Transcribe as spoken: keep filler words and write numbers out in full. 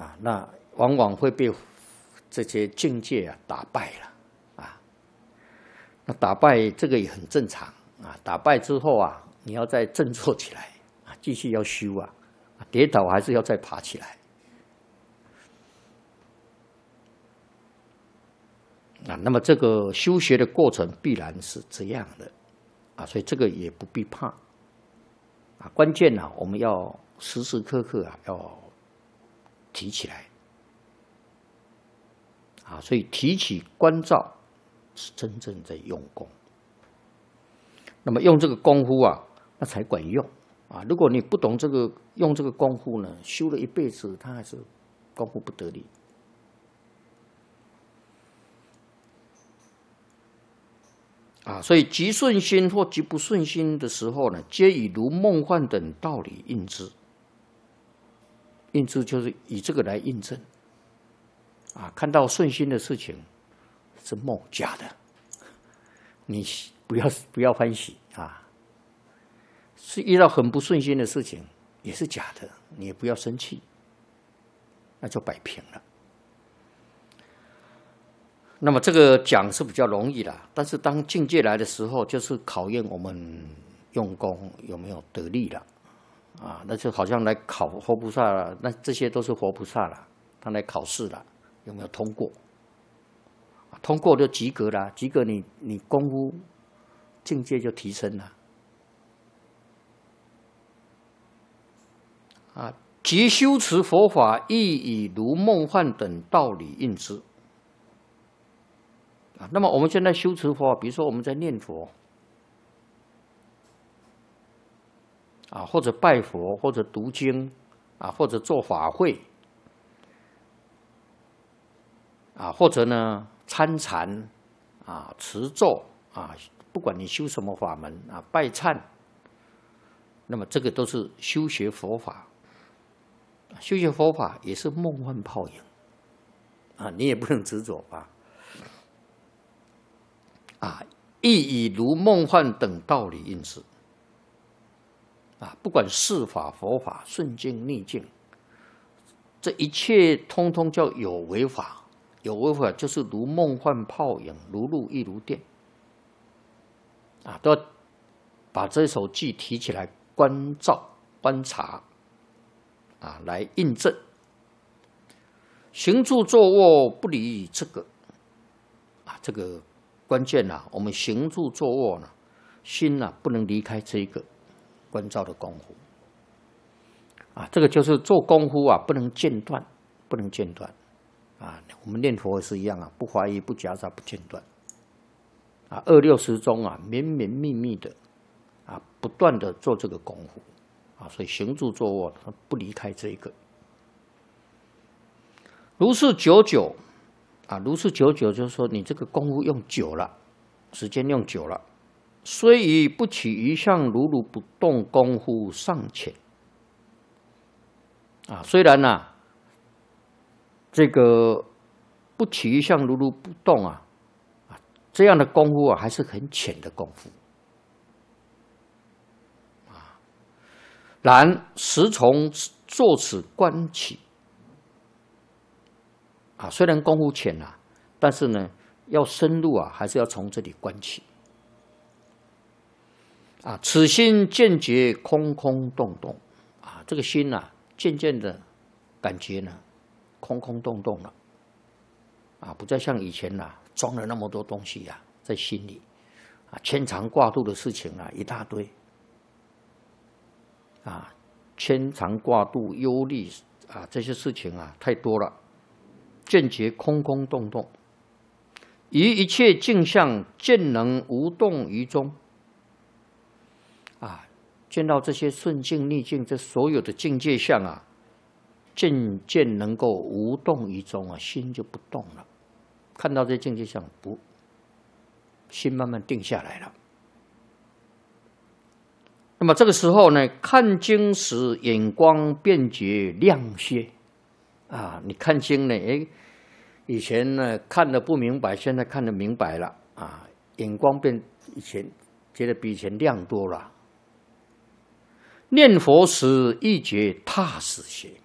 啊，那往往会被这些境界啊打败了啊。那打败这个也很正常啊，打败之后啊，你要再振作起来啊，继续要修啊，跌倒还是要再爬起来啊。那么这个修学的过程必然是这样的啊，所以这个也不必怕啊。关键呢、啊，我们要时时刻刻啊要提起来啊，所以提起关照是真正在用功。那么用这个功夫啊，那才管用啊。如果你不懂这个用这个功夫呢，修了一辈子，他还是功夫不得力啊。所以极顺心或极不顺心的时候呢，皆以如梦幻等道理应之。印之就是以这个来印证啊，看到顺心的事情是梦假的，你不要不要欢喜啊；是遇到很不顺心的事情也是假的，你也不要生气，那就摆平了。那么这个讲是比较容易啦，但是当境界来的时候，就是考验我们用功有没有得力了。啊，那就好像来考活菩萨了，那这些都是活菩萨了，他来考试了，有没有通过？通过就及格了，及格你你功夫境界就提升了。啊，即修持佛法，亦以如梦幻等道理应之。啊，那么我们现在修持佛法，比如说我们在念佛。啊，或者拜佛，或者读经，啊，或者做法会，啊，或者呢参禅，啊，持咒，啊，不管你修什么法门，啊，拜忏，那么这个都是修学佛法。修学佛法也是梦幻泡影，啊，你也不能执着啊。啊，亦以如梦幻等道理应之。啊，不管世法、佛法、顺境、逆境，这一切通通叫有为法。有为法就是如梦幻泡影，如露亦如电。啊，都要把这首偈提起来关照、观察，啊，来印证。行住坐卧不离这个，啊，这个关键啊，我们行住坐卧呢，心啊不能离开这一个。关照的功夫啊，这个就是做功夫啊，不能间断，不能间断啊。我们念佛也是一样啊，不怀疑、不夹杂、不间断啊，二六时中啊，绵绵密密的啊，不断的做这个功夫啊，所以行住坐卧不离开这一个。如是久久啊，如是久久就是说你这个功夫用久了，时间用久了。虽以不起一相如如不动功夫尚浅啊，虽然呢、啊，这个不起一相如如不动啊，啊这样的功夫啊还是很浅的功夫啊。然时从作此观起啊，虽然功夫浅啊，但是呢要深入啊，还是要从这里观起。啊，此心渐觉空空洞洞，啊，这个心啊，渐渐的感觉呢，空空洞洞了，啊，不再像以前呐、啊，装了那么多东西呀、啊，在心里，啊，牵肠挂肚的事情啊，一大堆，啊，牵肠挂肚、忧虑啊，这些事情啊，太多了，渐觉空空洞洞，于一切境相，渐能无动于衷。啊，见到这些顺境逆境，这所有的境界相啊，渐渐能够无动于衷啊，心就不动了。看到这些境界相，不，心慢慢定下来了。那么这个时候呢，看经时眼光便觉亮些啊，你看经呢，哎，以前呢看得不明白，现在看得明白了啊，眼光变以前觉得比以前亮多了。念佛时亦觉踏实些